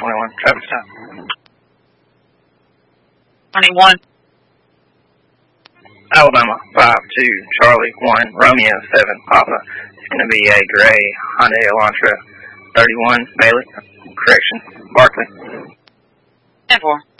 21, traffic stop. 21. Alabama 52, Charlie 1, Romeo 7, Papa. It's going to be a gray Hyundai Elantra 31, Bailey, correction, Barkley. 10-4.